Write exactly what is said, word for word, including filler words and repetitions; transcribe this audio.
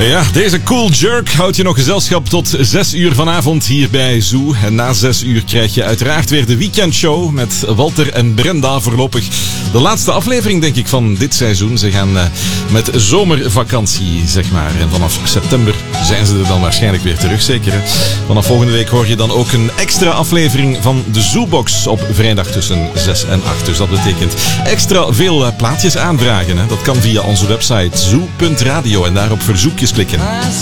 Ja, deze Cool Jerk houdt je nog gezelschap tot zes uur vanavond hier bij Zoo. En na zes uur krijg je uiteraard weer de weekendshow met Walter en Brenda. Voorlopig de laatste aflevering, denk ik, van dit seizoen. Ze gaan uh, met zomervakantie, zeg maar. En vanaf september zijn ze er dan waarschijnlijk weer terug, zeker. Hè? Vanaf volgende week hoor je dan ook een extra aflevering van de Zoobox op vrijdag tussen zes en acht. Dus dat betekent extra veel uh, plaatjes aanvragen. Hè? Dat kan via onze website zoo punt radio en daarop verzoekjes klikken.